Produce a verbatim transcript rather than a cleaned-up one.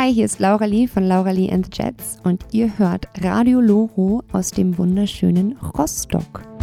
Hi, hier ist Laura Lee von Laura Lee and the Jets und ihr hört Radio Loro aus dem wunderschönen Rostock.